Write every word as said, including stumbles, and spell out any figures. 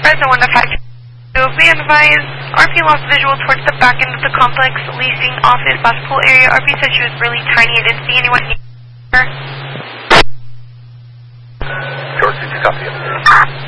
Resident one to five. So be advised, R P lost visual towards the back end of the complex, leasing office, last pool area. R P said she was really tiny. I didn't see anyone near her. George, did you copy it?